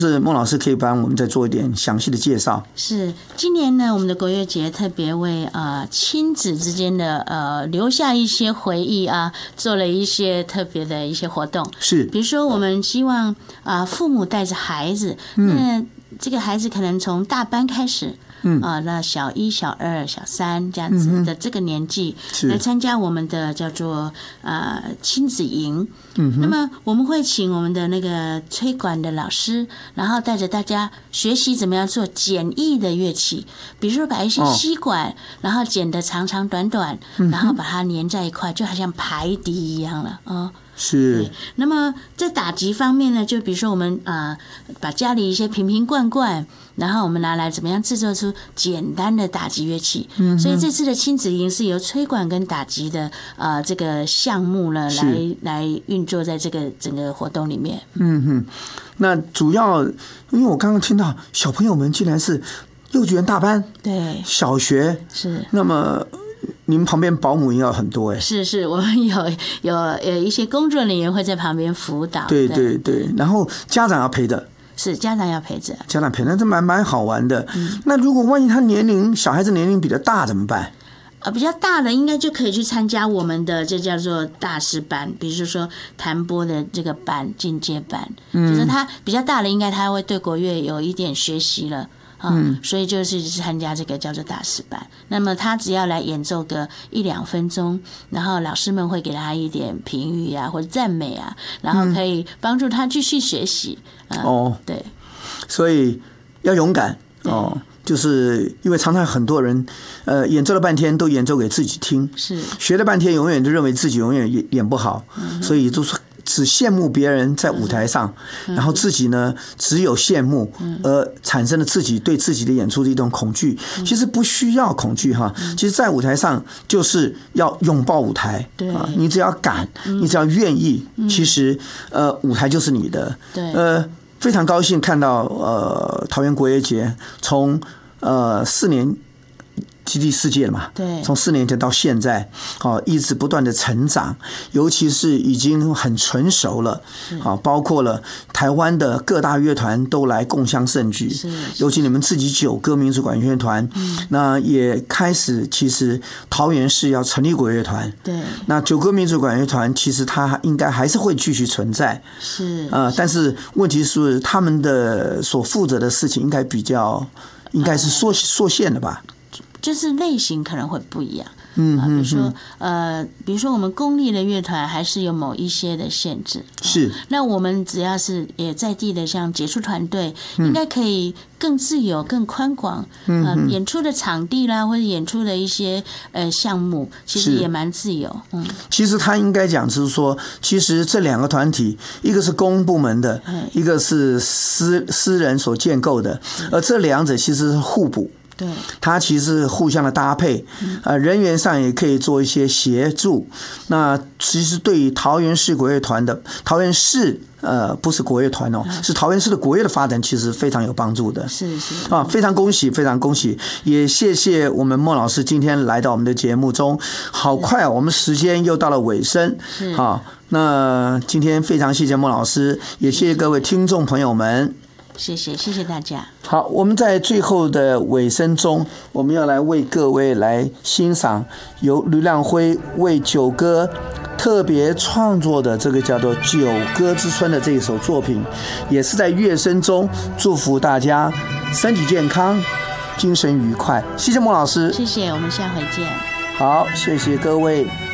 是孟老师可以帮我们再做一点详细的介绍。 是，今年呢，我们的国乐节特别为亲子之间的留下一些回忆啊，做了一些特别的一些活动。 是， 比如说我们希望父母带着孩子，那这个孩子可能从大班开始。那小1、小2、小3这样子的这个年纪来参加我们的叫做亲子营。那么我们会请我们的那个吹管的老师，然后带着大家学习怎么样做简易的乐器，比如说把一些吸管，然后剪得长长短短，然后把它粘在一块，就好像排笛一样了是。 那么在打击方面呢，就比如说我们把家里一些瓶瓶罐罐，然后我们拿来怎么样制作出简单的打击乐器。所以这次的亲子营是由吹管跟打击的这个项目呢来运作在这个整个活动里面。 那主要因为我刚刚听到小朋友们竟然是幼稚园大班， 对， 小学是， 那么。你们旁边保姆应该有很多是，我们有一些工作人员会在旁边辅导。 对，然后家长要陪着， 是家长要陪着， 家长陪，那这蛮好玩的。那如果万一小孩子年龄比较大怎么办？ 比较大的应该就可以去参加我们的这叫做大师班，比如说弹拨的这个班进阶班，就是他比较大的应该他会对国乐有一点学习了。所以就是参加这个叫做大师班。那么他只要来演奏个1-2分钟，然后老师们会给他一点评语啊或者赞美啊，然后可以帮助他继续学习。对， 所以要勇敢就是因为常常很多人演奏了半天都演奏给自己听，是学了半天永远就认为自己永远演不好，所以就是只羡慕别人在舞台上，然后自己呢只有羡慕，而产生了自己对自己的演出的一种恐惧。其实不需要恐惧哈，其实在舞台上就是要拥抱舞台，你只要敢，你只要愿意，其实舞台就是你的。非常高兴看到桃园国乐节从4年第4届了嘛，对，从4年前到现在，一直不断的成长，尤其是已经很成熟了，包括了台湾的各大乐团都来共襄盛举，尤其你们自己9歌民族管乐团，那也开始，其实桃园市要成立国乐团，对，那9歌民族管乐团其实它应该还是会继续存在，是但是问题是他们的所负责的事情应该是缩限了吧？ 就是类型可能会不一样，比如说我们公立的乐团还是有某一些的限制，是。那我们只要是也在地的像杰出团队，应该可以更自由、更宽广，演出的场地啦，或者演出的一些项目，其实也蛮自由。 其实他应该讲是说，其实这2个团体，一个是公部门的，一个是私人所建构的，而这2者其实是互补。对，它其实互相的搭配，人员上也可以做一些协助。那其实对于桃园市国乐团的桃园市不是国乐团是桃园市的国乐的发展，其实非常有帮助的。是非常恭喜，非常恭喜！也谢谢我们孟老师今天来到我们的节目中，好快我们时间又到了尾声。那今天非常谢谢孟老师，也谢谢各位听众朋友们。 谢谢大家。 好，我们在最后的尾声中，我们要来为各位来欣赏由吕亮辉为9歌特别创作的这个叫做《9歌之春》的这一首作品，也是在乐声中祝福大家身体健康，精神愉快。谢谢孟老师， 谢谢，我们下回见。 好，谢谢各位。